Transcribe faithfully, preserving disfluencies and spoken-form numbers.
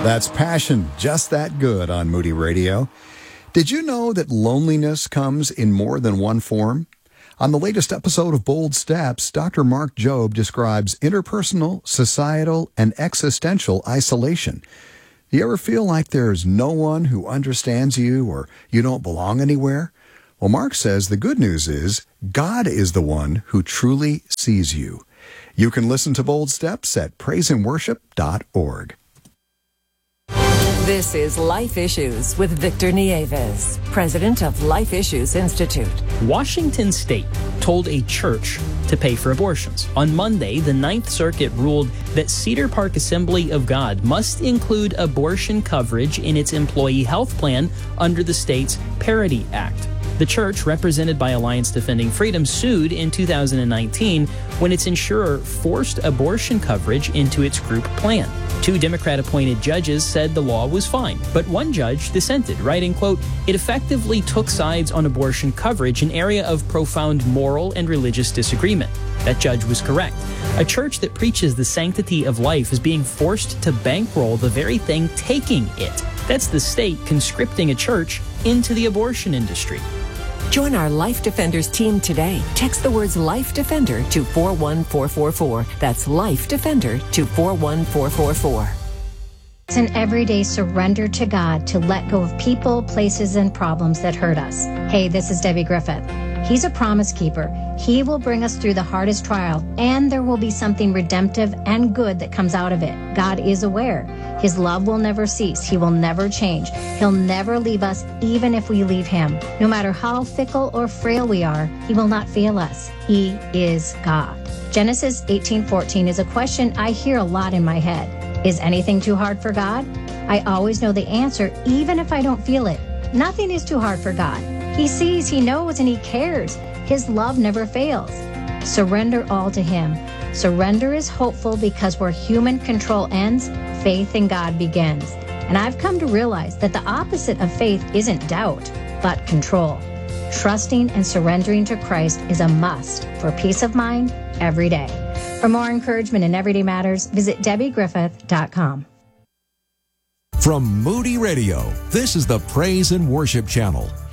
That's Passion, Just That Good on Moody Radio. Did you know that loneliness comes in more than one form? On the latest episode of Bold Steps, Doctor Mark Jobe describes interpersonal, societal, and existential isolation. Do you ever feel like there's no one who understands you or you don't belong anywhere? Well, Mark says the good news is God is the one who truly sees you. You can listen to Bold Steps at praise and worship dot org. This is Life Issues with Victor Nieves, president of Life Issues Institute. Washington State told a church to pay for abortions. On Monday, the Ninth Circuit ruled that Cedar Park Assembly of God must include abortion coverage in its employee health plan under the state's Parity Act. The church, represented by Alliance Defending Freedom, sued in two thousand nineteen when its insurer forced abortion coverage into its group plan. Two Democrat-appointed judges said the law was fine, but one judge dissented, writing, quote, "It effectively took sides on abortion coverage, an area of profound moral and religious disagreement." That judge was correct. A church that preaches the sanctity of life is being forced to bankroll the very thing taking it. That's the state conscripting a church into the abortion industry. Join our Life Defenders team today. Text the words Life Defender to four one four four four. That's Life Defender to four one four four four. It's an everyday surrender to God to let go of people, places, and problems that hurt us. Hey, this is Debbie Griffith. He's a promise keeper. He will bring us through the hardest trial, and there will be something redemptive and good that comes out of it. God is aware. His love will never cease. He will never change. He'll never leave us, even if we leave him. No matter how fickle or frail we are, he will not fail us. He is God. Genesis eighteen fourteen is a question I hear a lot in my head. Is anything too hard for God? I always know the answer, even if I don't feel it. Nothing is too hard for God. He sees, he knows, and he cares. His love never fails. Surrender all to him. Surrender is hopeful because where human control ends, faith in God begins. And I've come to realize that the opposite of faith isn't doubt, but control. Trusting and surrendering to Christ is a must for peace of mind every day. For more encouragement in Everyday Matters, visit debbie griffith dot com. From Moody Radio, this is the Praise and Worship Channel.